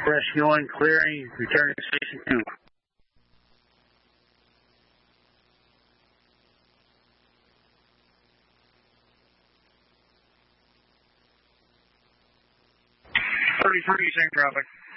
Rescue 1 clearing, returning to Station 2. Same traffic.